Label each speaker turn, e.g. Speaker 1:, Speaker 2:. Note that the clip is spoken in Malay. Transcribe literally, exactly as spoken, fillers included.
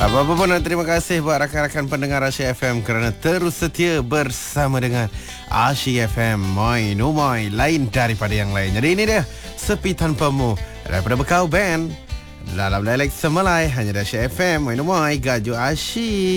Speaker 1: Apa-apa pun, terima kasih buat rakan-rakan pendengar Asyik F M kerana terus setia bersama dengan Asyik F M. Moi no moi, lain daripada yang lain. Jadi ini dia Sepi Tanpamu daripada Bekau Band dalam dialek Semalai, hanya di Asyik F M. Moi no moi, Gaju Asyik.